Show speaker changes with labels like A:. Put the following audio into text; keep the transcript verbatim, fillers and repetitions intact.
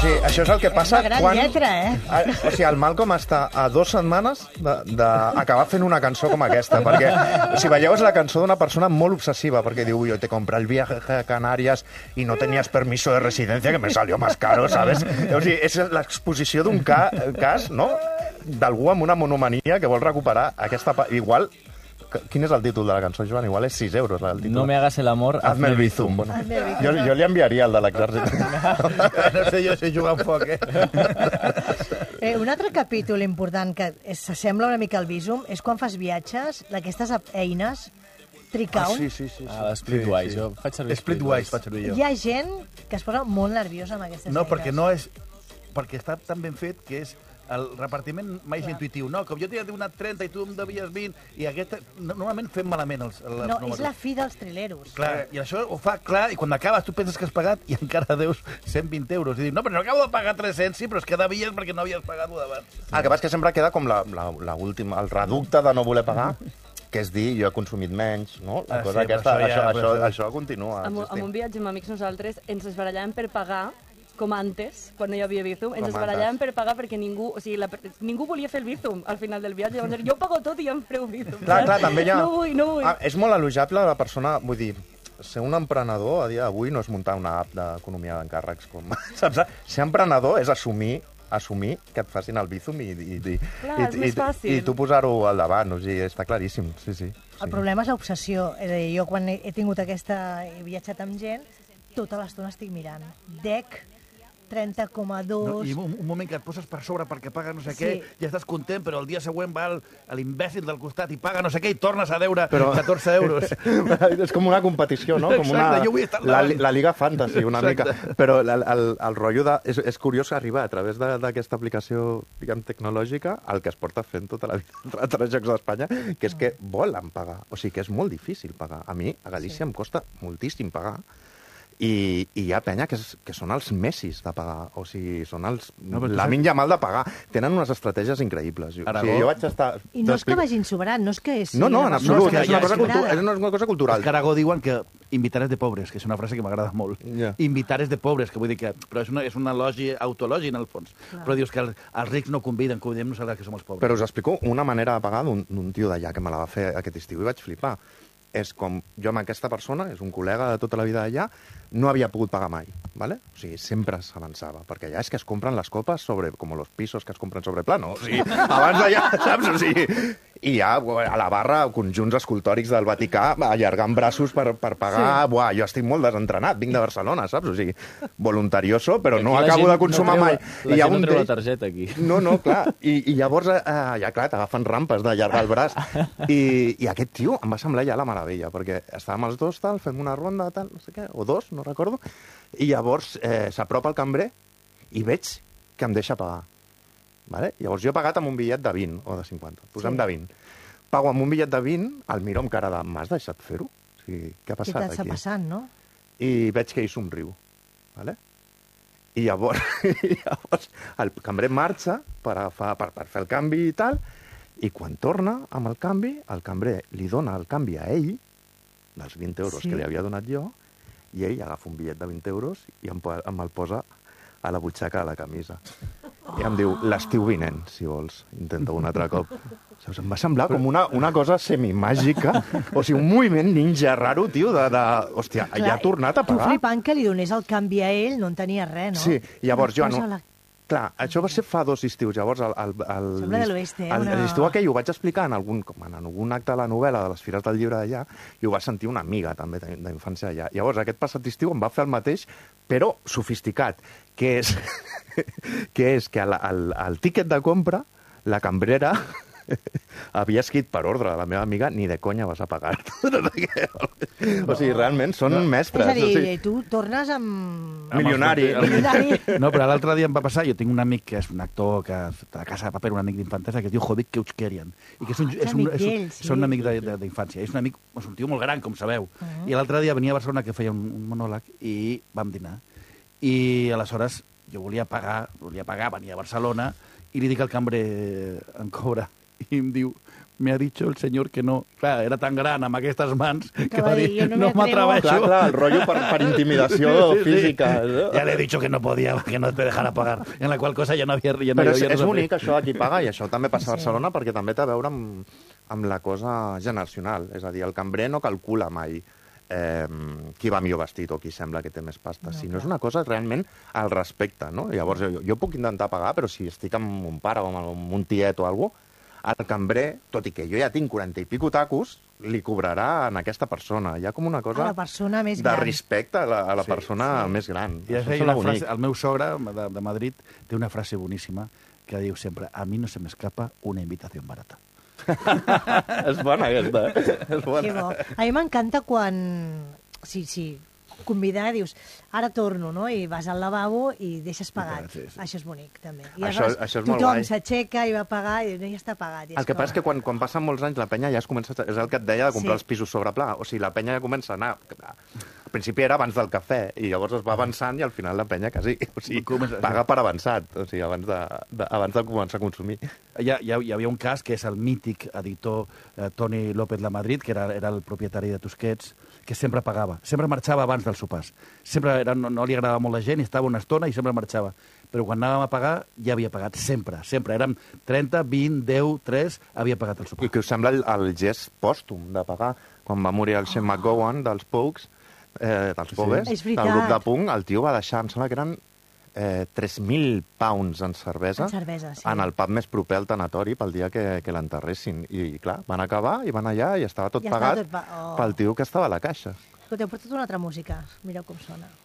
A: sigui, això és el que passa
B: una gran
A: quan...
B: lletra, eh?
A: O sigui, el Malcolm està a dues setmanes d'acabar fent una cançó com aquesta, perquè, si veieu, és la cançó d'una persona molt obsessiva, perquè diu, yo te compré el viaje a Canarias y no tenías permiso de residencia, que me salió más caro, ¿sabes? O sigui, és l'exposició d'un ca cas, no?, d'algú amb una monomania que vol recuperar aquesta... Igual... Quin és el títol de la cançó, Joan? Igual és sis euros el títol.
C: No me hagas el amor,
A: hazme el bizum. Bueno, jo, jo li enviaria el de l'exèrcit.
D: No sé, jo sé jugar amb foc, eh?
B: eh? Un altre capítol important que s'assembla una mica al Bizum és quan fas viatges, d'aquestes eines, Tricount.
A: Ah, sí, sí, sí.
C: Ah, Splitwise, jo faig servir
D: Splitwise faig servir jo.
B: Hi ha gent que es posa molt nerviosa amb aquestes
D: No,
B: eines.
D: perquè no és... Perquè està tan ben fet que és... El repartiment mai és intuïtiu. No, com jo t'he donat trenta i tu em devies vint, i aquest... Normalment fem malament els, els
B: No,
D: números.
B: és la fi dels trileros.
D: Clar, i això ho fa clar, i quan acabes tu penses que has pagat i encara deus cent vint euros. I dius, no, però no acabo de pagar tres-cents, sí, però és que devies perquè no havies pagat-ho d'abans.
A: El que passa és que sempre queda com la, la, la última, el reducte de no voler pagar, que és dir, jo he consumit menys, no? La
D: Ah,
A: cosa
D: sí,
A: aquesta,
D: però això ja-
A: això, això,
D: però-
A: això continua
E: Amb,
A: existint.
E: amb un viatge amb amics nosaltres ens es barallàvem per pagar com antes, quan no hi havia Bizum, ens
A: Com
E: es barallàvem
A: antes.
E: per pagar perquè ningú, o sigui, la, ningú volia fer el Bizum al final del viatge. Llavors, jo pago tot i ja em fareu Bizum.
A: Clar, clar, també hi ha...
E: No vull, no vull.
A: Ah, és molt elogiable la persona, vull dir, ser un emprenedor a dia d'avui no és muntar una app d'economia d'encàrrecs. Com, saps? Ser emprenedor és assumir assumir que et facin el Bizum i, i, i,
E: Clar,
A: i,
E: és més
A: i,
E: fàcil.
A: i tu posar-ho al davant. O sigui, està claríssim. Sí, sí, sí.
B: El problema és l'obsessió. És a dir, jo quan he, he tingut aquesta... he viatjat amb gent, tota l'estona estic mirant. D E C, trenta coma dos...
D: No, I un, un moment que et poses per sobre perquè paga no sé
B: Sí.
D: què, ja estàs content, però el dia següent va el- a l'imbècil del costat i paga no sé què i tornes a deure
A: Però-
D: catorze euros.
A: És com una competició, no? Com una,
D: Exacte, jo vull estar al
A: la,
D: davant.
A: la Liga Fantasy, una
D: Exacte.
A: mica. Però el, el, el rotllo de... És, és curiós arribar a través de- d'aquesta aplicació, diguem, tecnològica, el que es porta fent tota la vida entre altres jocs d'Espanya, que és que volen pagar. O sigui, que és molt difícil pagar. A mi, a Galícia, sí. em costa moltíssim pagar. I, i hi ha penya que, és, que són els messis de pagar, o sigui, són els...
D: No, però tu
A: la
D: saps-
A: minja mal de pagar. Tenen unes estratègies increïbles. O
D: Aragó-
A: sigui, jo vaig estar...
B: I no és que
A: t'explico-
B: vagin sobrant, no és que és...
A: No, no, en absolut.
D: que
A: és, una
D: ja
A: cosa
D: és
A: cultu- és una cosa cultural.
D: Els Aragó diuen que invitar és de pobres, que és una frase que m'agrada molt.
A: Ja.
D: Invitar és de pobres, que vull dir que... Però és una, és una elogi, autoelogi, en el fons.
B: Clar.
D: Però dius que el, els rics no conviden, convidem nosaltres que som els pobres.
A: Però us explico una manera de pagar d'un d'un tio d'allà que me la va fer aquest estiu i vaig flipar. És com jo amb aquesta persona, és un col·lega de tota la vida d'allà, no havia pogut pagar mai, ¿vale? O sigui, sempre s'avançava, perquè allà és que es compren les copes sobre, com los pisos que es compren sobre plano, o sigui, abans d'allà, saps? O sigui, i ja a la barra conjunts escultòrics del Vaticà allargant braços per, per pagar. Sí. Buah, jo estic molt desentrenat, vinc de Barcelona, saps? O sigui, voluntarioso, però no
C: Aquí la
A: acabo
C: gent
A: de consumar
C: no treu
A: mai.
C: la- la
A: I hi ha
C: gent no
A: un
C: treu la
A: d'ells-
C: targeta, aquí.
A: No, no, clar. I, i llavors, eh, ja clar, t'agafen rampes d'allargar el braç. I, I aquest tio em va semblar ja la meravella, perquè estàvem els dos, tal, fem una ronda, tal, no sé què, o dos, no recordo, i llavors eh, s'apropa el cambrer i veig que em deixa pagar. Vale? Llavors jo he pagat amb un bitllet de vint o de cinquanta. Posem
B: Sí.
A: de vint. Pago amb un bitllet de vint, el miro amb cara de m'has deixat fer-ho? O sigui, què ha
B: Què
A: passat
B: t'està
A: aquí?
B: passant, no?
A: I veig que ell somriu. Vale? I llavors, i llavors el cambrer marxa per, agafar, per, per fer el canvi i tal, i quan torna amb el canvi, el cambrer li dona el canvi a ell, dels vint euros
B: Sí.
A: que li havia donat jo, i ell agafa un bitllet de vint euros i em, po- em el posa a la butxaca de la camisa. I em diu, l'estiu vinent, si vols, intenta un altre cop. Saps? Em va semblar com una, una cosa semimàgica, o sigui, un moviment ninja raro, tio, de... de hòstia,
B: Clar,
A: ja ha tornat a
B: Tu
A: pagar.
B: flipant que li donés el canvi a ell, no en tenia res, no?
A: Sí, llavors jo... No,
B: Posa-la-
A: clar, això va ser fa dos estius. Llavors, el, el, el,
B: Sembla de l'oeste, eh,
A: el,
B: una-
A: l'estiu aquell ho vaig explicar en algun, com en algun acte de la novel·la de les Fires del Llibre d'allà, i ho va sentir una amiga, també, de- d'infància allà. Llavors, aquest passat estiu em va fer el mateix, però sofisticat, que és que, és que el, el, el tíquet de compra, la cambrera havia escrit per ordre de la meva amiga, ni de conya vas a pagar. O sigui, realment són mestres.
B: És a dir,
A: o sigui,
B: tu tornes amb...
A: milionari.
B: Milionari.
D: No, però l'altre dia em va passar, jo tinc un amic que és un actor que de Casa de Paper, un amic d'infantesa, que es diu Jovic Keuchkerian, i que és un,
B: Ah,
D: és un,
B: amic
D: és un,
B: d'ell, sí.
D: són un amic de- de- d'infància. És un amic, és un tio molt gran, com sabeu.
B: Uh -huh.
D: I l'altre dia venia a Barcelona que feia un, un monòleg i vam dinar. I aleshores jo volia pagar, volia pagar, venia a Barcelona, i li dic al cambrer, em cobra. i em diu, me ha dicho el senyor que no. Clar, era tan gran amb aquestes mans que,
B: Que
D: va
B: va
D: dir,
B: dir, "Jo no
D: no
B: me atrevo".
D: m'atreveixo.
A: Clar, clar, el rotllo per, per intimidació
D: Sí, sí, sí.
A: física.
D: Ya le he dicho que no podía, que no te dejara pagar. En la qual cosa ja no havia... Ja no
A: Però
D: hi
A: és,
D: havia
A: és
D: res a
A: bonic,
D: fer.
A: això, aquí paga, i això també passa a
B: Sí.
A: Barcelona, perquè també té a veure amb, amb la cosa generacional. És a dir, el cambrer no calcula mai eh, qui va millor vestit o qui sembla que té més pasta,
B: No,
A: sinó
B: clar.
A: és una cosa realment al respecte, no? Llavors, jo, jo puc intentar pagar, però si estic amb mon pare o amb un tiet o alguna cosa, el cambrer, tot i que jo ja tinc quaranta i pico tacos, li cobrarà a aquesta persona. Hi ha com una cosa
B: A la persona més
A: de
B: gran.
A: respecte a la, a la
D: Sí,
A: persona més gran.
D: I
A: Això
D: és
A: sona
D: una
A: bonic.
D: frase, el meu sogre de, de Madrid té una frase boníssima que diu sempre, a mi no se m'escapa una invitació barata.
A: És bona, aquesta, eh? És
B: Que
A: bona.
B: bo. A mi m'encanta quan... Sí, sí, convidar, dius, ara torno, no? I vas al lavabo i deixes pagat.
D: Sí, sí.
B: Això és bonic, també. I
A: Això-
B: aleshores
A: això és molt
B: tothom
A: guai.
B: s'aixeca i va pagar i diu, no, ja està pagat. I
A: El que
B: com-
A: passa és que quan, quan passen molts anys la penya ja es comença... a- És el que et deia de comprar
B: Sí.
A: els pisos sobre pla. O sigui, la penya ja comença a anar... Al principi era abans del cafè i llavors es va avançant i al final la penya quasi... O sigui,
D: Comença-
A: paga per avançat. O sigui, abans de, de, abans de començar a consumir.
D: Hi, ha, hi, ha, hi havia un cas que és el mític editor eh, Toni López Lamadrid, que era, era el propietari de Tusquets, que sempre pagava. Sempre marxava abans dels sopars. Sempre era, no, no li agradava molt la gent i estava una estona i sempre marxava. Però quan anàvem a pagar, ja havia pagat. Sempre, sempre. Érem trenta, vint, deu, tres, havia pagat el sopar.
A: I que us sembla el, el gest pòstum de pagar? Quan va morir el Shane McGowan dels Pogues, eh, dels Pogues,
B: És
A: del
B: veritat.
A: grup de punk, el tio va deixar, em sembla que eren eh, tres mil pounds en cervesa,
B: En cervesa, sí.
A: en el pub més proper al tanatori pel dia que, que l'enterressin. I, clar, van acabar i van allà i estava tot
B: Ja estava
A: pagat
B: tot pa- oh.
A: pel tio que estava a la caixa.
B: Escolteu, porta't una altra música. Mireu com sona.